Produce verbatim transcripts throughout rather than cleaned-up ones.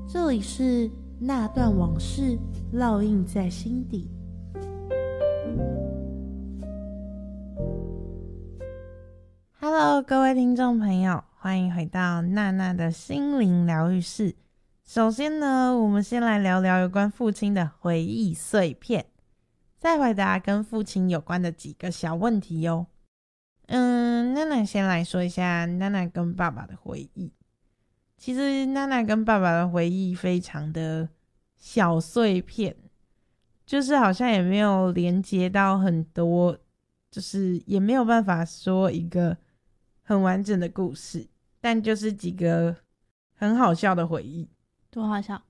这里是那段往事烙印在心底。Hello， 各位听众朋友，欢迎回到娜娜的心灵疗愈室。首先呢，我们先来聊聊有关父亲的回忆碎片，再回答跟父亲有关的几个小问题哦。嗯，娜娜先来说一下娜娜跟爸爸的回忆。其实娜娜跟爸爸的回忆非常的小碎片，就是好像也没有连接到很多，就是也没有办法说一个很完整的故事，但就是几个很好笑的回忆。 多好笑？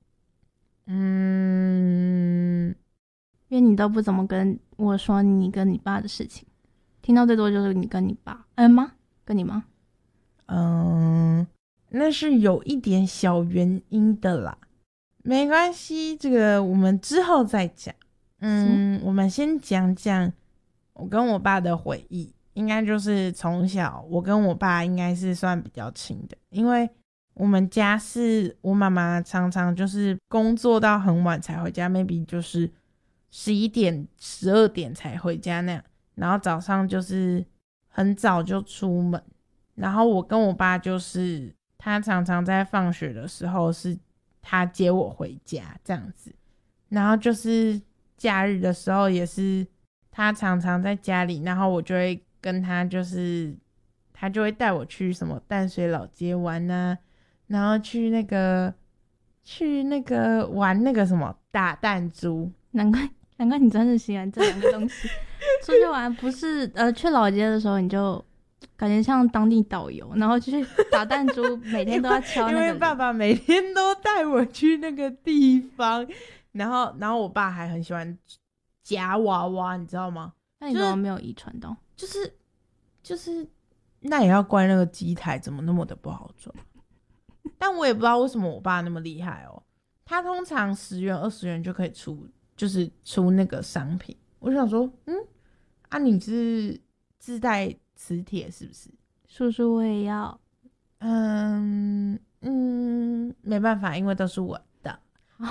嗯， 因为你都不怎么跟我说你跟你爸的事情，听到最多就是你跟你爸，嗯吗？跟你妈？ 嗯，那是有一点小原因的啦，没关系，这个我们之后再讲。嗯，我们先讲讲我跟我爸的回忆，应该就是从小我跟我爸应该是算比较亲的，因为我们家是我妈妈常常就是工作到很晚才回家 maybe 就是十一点十二点才回家那样，然后早上就是很早就出门，然后我跟我爸就是他常常在放学的时候是他接我回家这样子，然后就是假日的时候也是他常常在家里，然后我就会跟他就是他就会带我去什么淡水老街玩啊，然后去那个去那个玩那个什么打弹珠。 难怪难怪你真的喜欢这两个东西。出去玩不是呃去老街的时候你就感觉像当地导游，然后去打弹珠每天都要敲那个因为爸爸每天都带我去那个地方，然后然后我爸还很喜欢夹娃娃，你知道吗？ 那你怎么没有遗传到？ 就是就是那也要怪那个机台怎么那么的不好转。但我也不知道为什么我爸那么厉害哦，他通常十元二十元就可以出，就是出那个商品。我就想说，嗯啊，你是自带磁铁是不是？ 叔叔我也要。 嗯嗯，没办法，因为都是我的。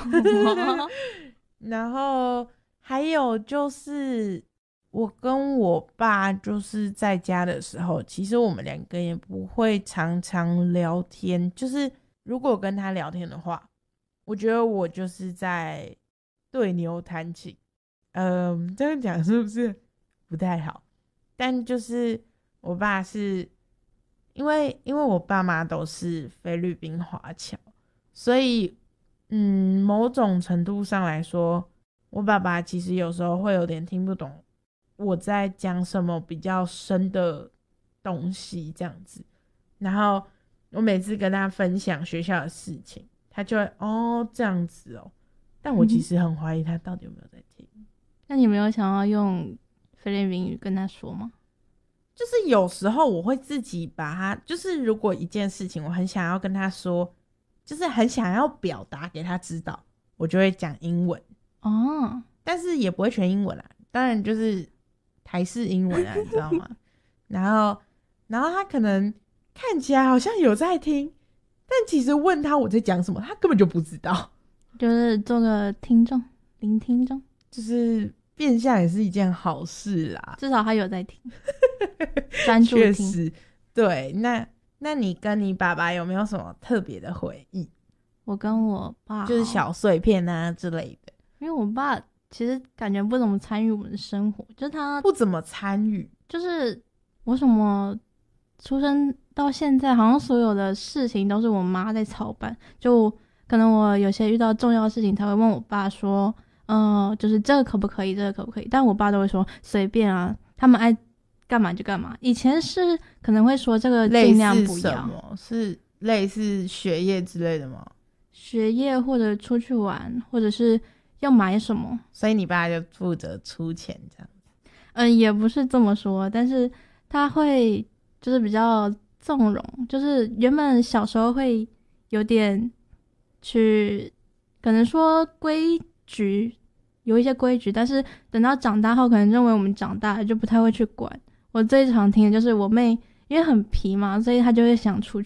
然后还有就是我跟我爸就是在家的时候，其实我们两个也不会常常聊天，就是如果跟他聊天的话，我觉得我就是在对牛弹琴。嗯，这样讲是不是不太好？但就是我爸是因为因为我爸妈都是菲律宾华侨，所以嗯，某种程度上来说，我爸爸其实有时候会有点听不懂我在讲什么比较深的东西这样子。然后我每次跟他分享学校的事情，他就会哦这样子哦，但我其实很怀疑他到底有没有在听。 那你没有想要用菲律宾语跟他说吗？ 就是有时候我会自己把他，就是如果一件事情我很想要跟他说，就是很想要表达给他知道，我就会讲英文哦，但是也不会全英文啦，当然就是台式英文啊，你知道吗？然后，然后他可能看起来好像有在听，但其实问他我在讲什么，他根本就不知道， 就是做个听众，聆听众， 就是变相也是一件好事啦， 至少他有在听。专注听。确实， 对。那那你跟你爸爸有没有什么特别的回忆？ 我跟我爸就是小碎片啊之类的。 因为我爸其实感觉不怎么参与我们的生活，就是他不怎么参与， 就是我什么出生到现在，好像所有的事情都是我妈在操办。就可能我有些遇到重要的事情，才会问我爸说，呃，就是这个可不可以，这个可不可以？但我爸都会说随便啊，他们爱干嘛就干嘛。以前是可能会说这个尽量不要。类似什么？ 是类似学业之类的吗？ 学业或者出去玩，或者是要买什么， 所以你爸就负责出钱这样子。 嗯，也不是这么说，但是他会就是比较纵容，就是原本小时候会有点去可能说规矩，有一些规矩，但是等到长大后可能认为我们长大了就不太会去管。我最常听的就是我妹因为很皮嘛，所以她就会想出